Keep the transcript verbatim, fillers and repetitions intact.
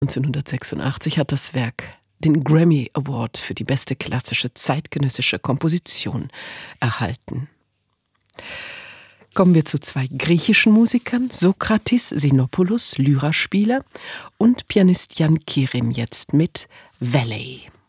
neunzehnhundertsechsundachtzig hat das Werk den Grammy Award für die beste klassische zeitgenössische Komposition erhalten. Kommen wir zu zwei griechischen Musikern, Sokratis Sinopoulos, Lyraspieler, und Pianist Jan Kirim jetzt mit Valley.